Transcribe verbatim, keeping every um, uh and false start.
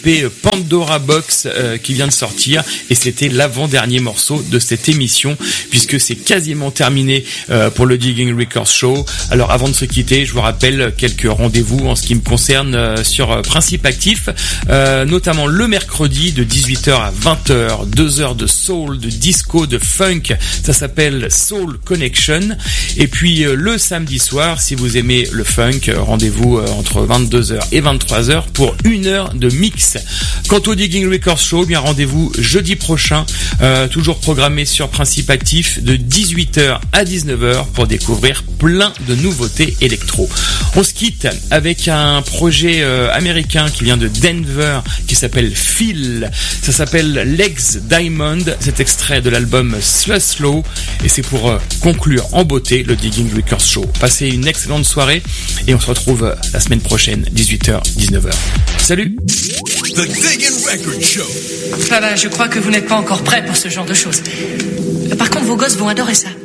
P Pandora Box euh, qui vient de sortir, et c'était l'avant-dernier morceau de cette émission puisque c'est quasiment terminé euh, pour le Digging Records Show. Alors avant de se quitter, je vous rappelle quelques rendez-vous en ce qui me concerne euh, sur euh, Principe Actif, euh, notamment le mercredi de dix-huit heures à vingt heures, deux heures de soul, de disco, de funk, ça s'appelle Soul Connection. Et puis euh, le samedi soir, si vous aimez le funk, euh, rendez-vous euh, entre vingt-deux heures et vingt-trois heures pour une heure de mix. Quant au Digging Records Show, bien rendez-vous jeudi prochain, euh, toujours programmé sur Principe Actif de dix-huit heures à dix-neuf heures pour découvrir plein de nouveautés électro. On se quitte avec un projet euh, américain qui vient de Denver qui s'appelle Phil. Ça s'appelle Legs Diamond. C'est extrait de l'album Slow Slow et c'est pour euh, conclure en beauté le Digging Records Show. Passez une excellente soirée et on se retrouve euh, la semaine prochaine, dix-huit heures, dix-neuf heures. Salut! The Digging Record Show. Papa, je crois que vous n'êtes pas encore prêt pour ce genre de choses. Par contre, vos gosses vont adorer ça.